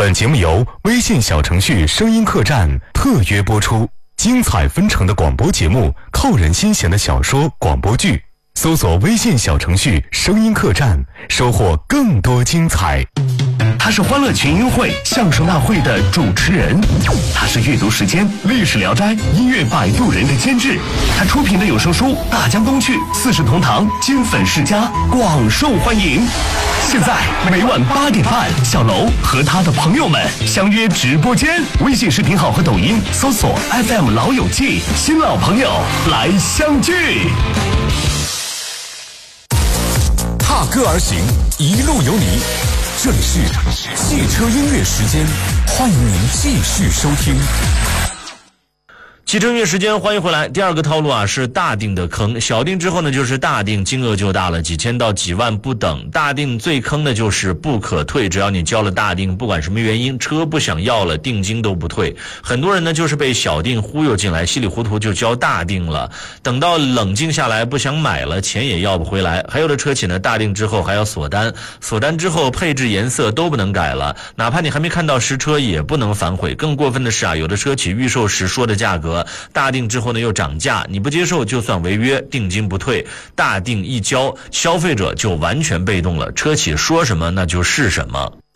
本节目由微信小程序声音客栈特约播出，精彩纷呈的广播节目，扣人心弦的小说广播剧，搜索微信小程序声音客栈，收获更多精彩。 他是欢乐群英会相声大会的主持人，他是阅读时间历史聊斋音乐摆渡人的监制，他出品的有声书《大江东去》四世同堂金粉世家广受欢迎。现在每晚8点半，小楼和他的朋友们相约直播间，微信视频号和抖音搜索 FM 老友记，新老朋友来相聚。 踏歌而行，一路有你。这里是汽车音乐时间，欢迎您继续收听。 汽车音乐时间，欢迎回来。第二个套路啊是大定的坑，小定之后呢就是大定，金额就大了，几千到几万不等。大定最坑的就是不可退，只要你交了大定，不管什么原因，车不想要了，定金都不退。很多人呢就是被小定忽悠进来，稀里糊涂就交大定了，等到冷静下来不想买了，钱也要不回来。还有的车企呢大定之后还要锁单，锁单之后配置颜色都不能改了，哪怕你还没看到实车也不能反悔。更过分的是啊，有的车企预售时说的价格，大定之后呢又涨价，你不接受就算违约，定金不退。大定一交，消费者就完全被动了，车企说什么那就是什么。